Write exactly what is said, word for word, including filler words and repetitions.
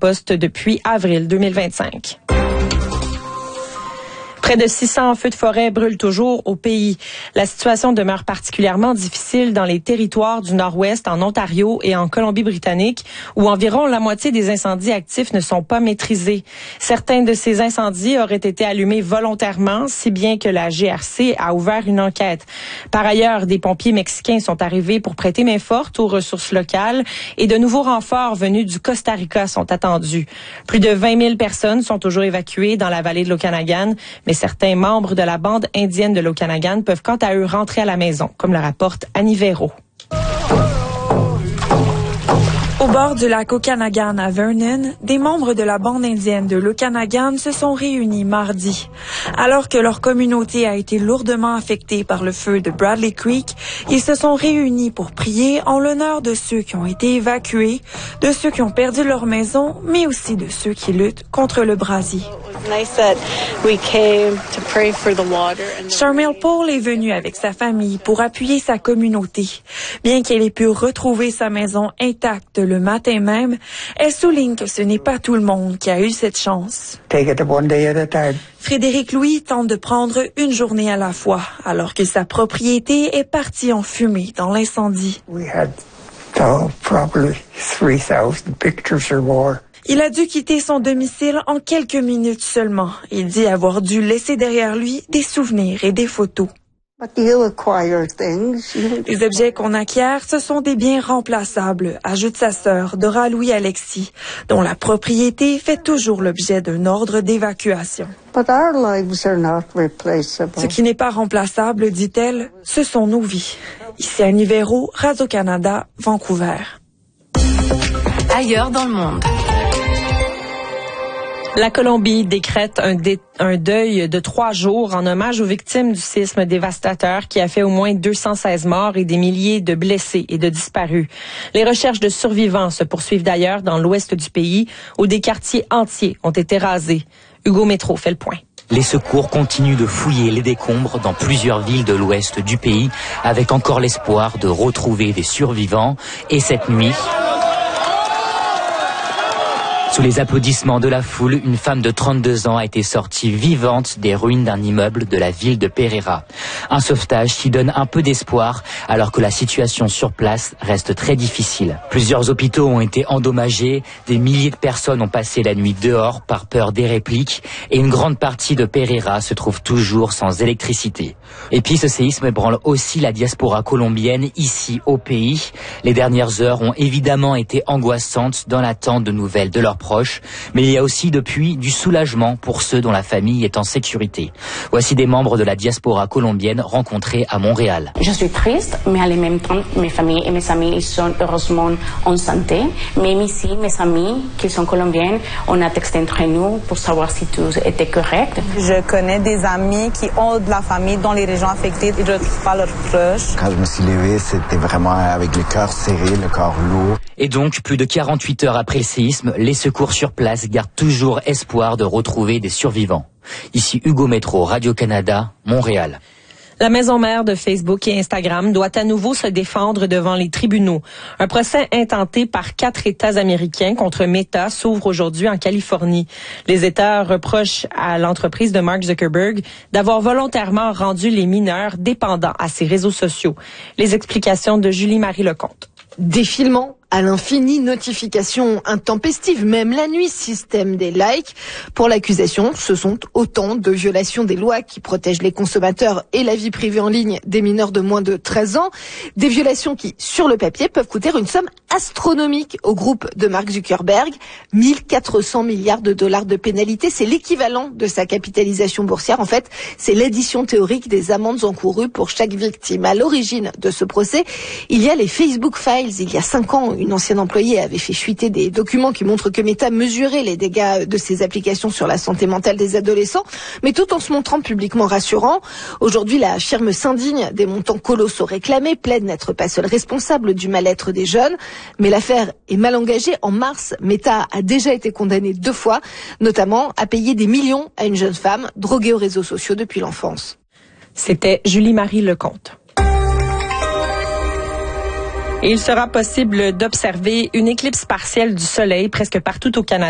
poste depuis avril deux mille vingt-cinq. Près de six cents feux de forêt brûlent toujours au pays. La situation demeure particulièrement difficile dans les territoires du Nord-Ouest, en Ontario et en Colombie-Britannique, où environ la moitié des incendies actifs ne sont pas maîtrisés. Certains de ces incendies auraient été allumés volontairement, si bien que la G R C a ouvert une enquête. Par ailleurs, des pompiers mexicains sont arrivés pour prêter main forte aux ressources locales et de nouveaux renforts venus du Costa Rica sont attendus. Plus de vingt mille personnes sont toujours évacuées dans la vallée de l'Okanagan, mais certains membres de la bande indienne de l'Okanagan peuvent quant à eux rentrer à la maison, comme le rapporte Annie Véro. Au bord du lac Okanagan à Vernon, des membres de la bande indienne de l'Okanagan se sont réunis mardi. Alors que leur communauté a été lourdement affectée par le feu de Bradley Creek, ils se sont réunis pour prier en l'honneur de ceux qui ont été évacués, de ceux qui ont perdu leur maison, mais aussi de ceux qui luttent contre le brasier. Charmel Paul est venue avec sa famille pour appuyer sa communauté. Bien qu'elle ait pu retrouver sa maison intacte le matin même, elle souligne que ce n'est pas tout le monde qui a eu cette chance. Take it one day at a time. Frédéric Louis tente de prendre une journée à la fois, alors que sa propriété est partie en fumée dans l'incendie. We had uh, probably three thousand pictures or more. Il a dû quitter son domicile en quelques minutes seulement. Il dit avoir dû laisser derrière lui des souvenirs et des photos. You acquire things. Les objets qu'on acquiert, ce sont des biens remplaçables, ajoute sa sœur, Dora Louis-Alexis, dont la propriété fait toujours l'objet d'un ordre d'évacuation. But our lives are not replaceable. Ce qui n'est pas remplaçable, dit-elle, ce sont nos vies. Ici Annie Véro, Radio-Canada, Vancouver. Ailleurs dans le monde. La Colombie décrète un, dé- un deuil de trois jours en hommage aux victimes du séisme dévastateur qui a fait au moins deux cent seize morts et des milliers de blessés et de disparus. Les recherches de survivants se poursuivent d'ailleurs dans l'ouest du pays où des quartiers entiers ont été rasés. Hugo Métro fait le point. Les secours continuent de fouiller les décombres dans plusieurs villes de l'ouest du pays avec encore l'espoir de retrouver des survivants. Et cette nuit, sous les applaudissements de la foule, une femme de trente-deux ans a été sortie vivante des ruines d'un immeuble de la ville de Pereira. Un sauvetage qui donne un peu d'espoir alors que la situation sur place reste très difficile. Plusieurs hôpitaux ont été endommagés, des milliers de personnes ont passé la nuit dehors par peur des répliques et une grande partie de Pereira se trouve toujours sans électricité. Et puis ce séisme ébranle aussi la diaspora colombienne ici au pays. Les dernières heures ont évidemment été angoissantes dans l'attente de nouvelles de leurs proches, mais il y a aussi depuis du soulagement pour ceux dont la famille est en sécurité. Voici des membres de la diaspora colombienne rencontrés à Montréal. Je suis triste, mais en même temps, mes familles et mes amis ils sont heureusement en santé. Même ici, mes amis qui sont colombiens, on a texté entre nous pour savoir si tout était correct. Je connais des amis qui ont de la famille dans les régions affectées et je ne retrouve pas leurs proches. Quand je me suis levé, c'était vraiment avec le cœur serré, le corps lourd. Et donc, plus de quarante-huit heures après le séisme, les secours sur place gardent toujours espoir de retrouver des survivants. Ici Hugo Métro, Radio-Canada, Montréal. La maison mère de Facebook et Instagram doit à nouveau se défendre devant les tribunaux. Un procès intenté par quatre États américains contre Meta s'ouvre aujourd'hui en Californie. Les États reprochent à l'entreprise de Mark Zuckerberg d'avoir volontairement rendu les mineurs dépendants à ses réseaux sociaux. Les explications de Julie-Marie Lecomte. Défilement à l'infini, notifications intempestives, même la nuit, système des likes. Pour l'accusation, ce sont autant de violations des lois qui protègent les consommateurs et la vie privée en ligne des mineurs de moins de treize ans. Des violations qui, sur le papier, peuvent coûter une somme astronomique au groupe de Mark Zuckerberg. mille quatre cents milliards de dollars de pénalité, c'est l'équivalent de sa capitalisation boursière. En fait, c'est l'addition théorique des amendes encourues pour chaque victime. À l'origine de ce procès, il y a les Facebook Files. Il y a cinq ans, une ancienne employée avait fait fuiter des documents qui montrent que Meta mesurait les dégâts de ses applications sur la santé mentale des adolescents, mais tout en se montrant publiquement rassurant. Aujourd'hui, la firme s'indigne des montants colossaux réclamés, plaide n'être pas seule responsable du mal-être des jeunes. Mais l'affaire est mal engagée. En mars, Meta a déjà été condamnée deux fois, notamment à payer des millions à une jeune femme droguée aux réseaux sociaux depuis l'enfance. C'était Julie-Marie Lecomte. Et il sera possible d'observer une éclipse partielle du soleil presque partout au Canada.